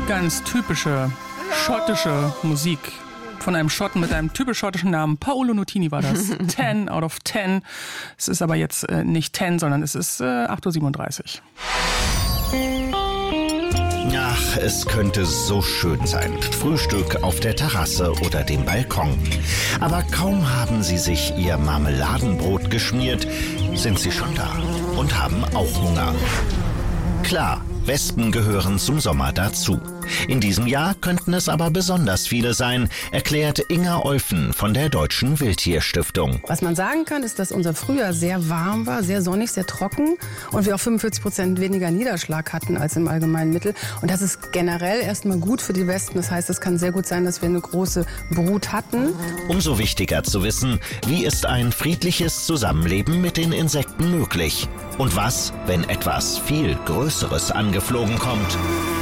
Ganz typische schottische Musik. Von einem Schotten mit einem typisch schottischen Namen. Paolo Nutini war das. 10 out of 10. Es ist aber jetzt nicht 10, sondern es ist 8.37 Uhr. Ach, es könnte so schön sein. Frühstück auf der Terrasse oder dem Balkon. Aber kaum haben Sie sich Ihr Marmeladenbrot geschmiert, sind Sie schon da und haben auch Hunger. Klar, Wespen gehören zum Sommer dazu. In diesem Jahr könnten es aber besonders viele sein, erklärt Inga Olfen von der Deutschen Wildtierstiftung. Was man sagen kann, ist, dass unser Frühjahr sehr warm war, sehr sonnig, sehr trocken und wir auch 45% weniger Niederschlag hatten als im allgemeinen Mittel. Und das ist generell erstmal gut für die Wespen. Das heißt, es kann sehr gut sein, dass wir eine große Brut hatten. Umso wichtiger zu wissen, wie ist ein friedliches Zusammenleben mit den Insekten möglich? Und was, wenn etwas viel Größeres angeflogen kommt?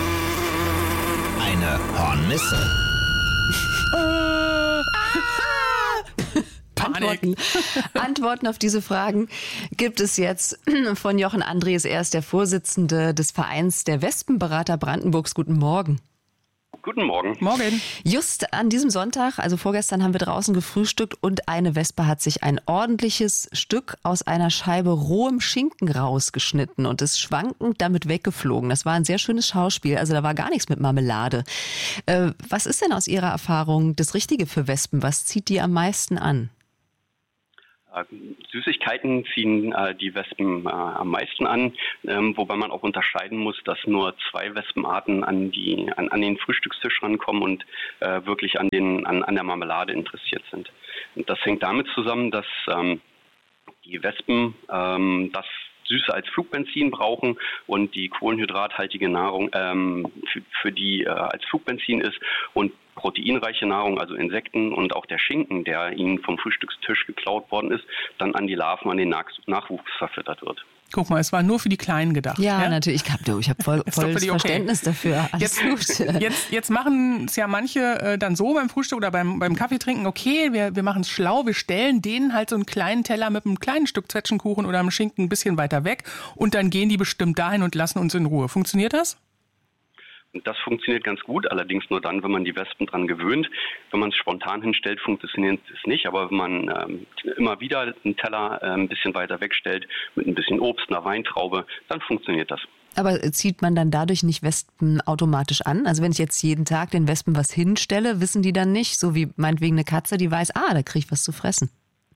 Eine Hornisse. Antworten auf diese Fragen gibt es jetzt von Jochen Andres. Er ist der Vorsitzende des Vereins der Wespenberater Brandenburgs. Guten Morgen. Guten Morgen. Morgen. Just an diesem Sonntag, also vorgestern, haben wir draußen gefrühstückt und eine Wespe hat sich ein ordentliches Stück aus einer Scheibe rohem Schinken rausgeschnitten und ist schwankend damit weggeflogen. Das war ein sehr schönes Schauspiel, also da war gar nichts mit Marmelade. Was ist denn aus Ihrer Erfahrung das Richtige für Wespen? Was zieht die am meisten an? Süßigkeiten ziehen die Wespen am meisten an, wobei man auch unterscheiden muss, dass nur 2 Wespenarten an den Frühstückstisch rankommen und wirklich an der Marmelade interessiert sind. Und das hängt damit zusammen, dass die Wespen das Süße als Flugbenzin brauchen und die kohlenhydrathaltige Nahrung für die als Flugbenzin ist und proteinreiche Nahrung, also Insekten und auch der Schinken, der ihnen vom Frühstückstisch geklaut worden ist, dann an die Larven, an den Nachwuchs verfüttert wird. Guck mal, es war nur für die Kleinen gedacht. Ja, natürlich. Ich habe volles Verständnis dafür. Alles gut. Jetzt machen es ja manche dann so beim Frühstück oder beim Kaffeetrinken, okay, wir machen es schlau, wir stellen denen halt so einen kleinen Teller mit einem kleinen Stück Zwetschgenkuchen oder einem Schinken ein bisschen weiter weg und dann gehen die bestimmt dahin und lassen uns in Ruhe. Funktioniert das? Das funktioniert ganz gut, allerdings nur dann, wenn man die Wespen dran gewöhnt. Wenn man es spontan hinstellt, funktioniert es nicht. Aber wenn man immer wieder einen Teller ein bisschen weiter wegstellt, mit ein bisschen Obst, einer Weintraube, dann funktioniert das. Aber zieht man dann dadurch nicht Wespen automatisch an? Also wenn ich jetzt jeden Tag den Wespen was hinstelle, wissen die dann nicht, so wie meinetwegen eine Katze, die weiß, da kriege ich was zu fressen.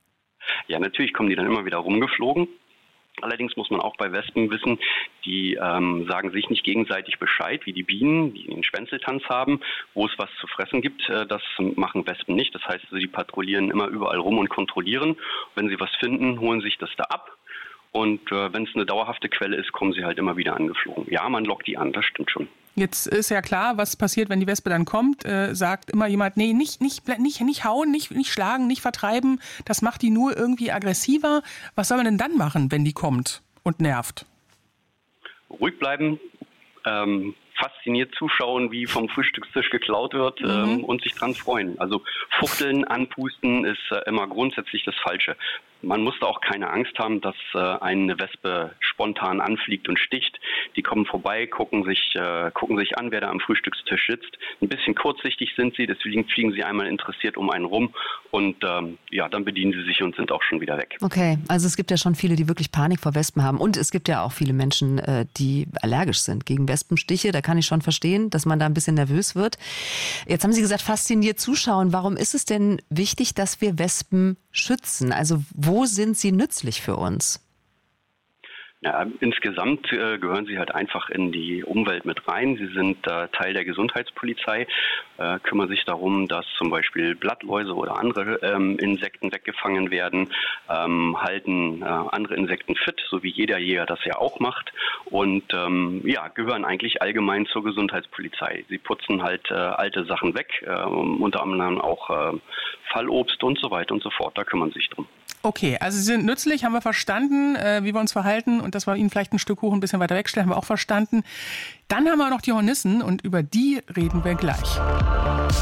Ja, natürlich kommen die dann immer wieder rumgeflogen. Allerdings muss man auch bei Wespen wissen, die sagen sich nicht gegenseitig Bescheid, wie die Bienen, die den Schwänzeltanz haben, wo es was zu fressen gibt. Das machen Wespen nicht. Das heißt, sie patrouillieren immer überall rum und kontrollieren. Wenn sie was finden, holen sich das da ab. Und wenn es eine dauerhafte Quelle ist, kommen sie halt immer wieder angeflogen. Ja, man lockt die an, das stimmt schon. Jetzt ist ja klar, was passiert, wenn die Wespe dann kommt. Sagt immer jemand, nee, nicht hauen, nicht schlagen, nicht vertreiben. Das macht die nur irgendwie aggressiver. Was soll man denn dann machen, wenn die kommt und nervt? Ruhig bleiben, fasziniert zuschauen, wie vom Frühstückstisch geklaut wird und sich dran freuen. Also fuchteln, anpusten ist immer grundsätzlich das Falsche. Man muss da auch keine Angst haben, dass eine Wespe spontan anfliegt und sticht. Die kommen vorbei, gucken sich an, wer da am Frühstückstisch sitzt. Ein bisschen kurzsichtig sind sie, deswegen fliegen sie einmal interessiert um einen rum und dann bedienen sie sich und sind auch schon wieder weg. Okay, also es gibt ja schon viele, die wirklich Panik vor Wespen haben und es gibt ja auch viele Menschen, die allergisch sind gegen Wespenstiche. Da kann ich schon verstehen, dass man da ein bisschen nervös wird. Jetzt haben Sie gesagt, fasziniert zuschauen. Warum ist es denn wichtig, dass wir Wespen schützen? Also wo sind sie nützlich für uns? Ja, insgesamt gehören sie halt einfach in die Umwelt mit rein. Sie sind Teil der Gesundheitspolizei, kümmern sich darum, dass zum Beispiel Blattläuse oder andere Insekten weggefangen werden, halten andere Insekten fit, so wie jeder Jäger das ja auch macht und gehören eigentlich allgemein zur Gesundheitspolizei. Sie putzen halt alte Sachen weg, unter anderem auch Fallobst und so weiter und so fort. Da kümmern sie sich drum. Okay, also Sie sind nützlich, haben wir verstanden, wie wir uns verhalten und dass wir Ihnen vielleicht ein Stück Kuchen ein bisschen weiter wegstellen, haben wir auch verstanden. Dann haben wir noch die Hornissen und über die reden wir gleich.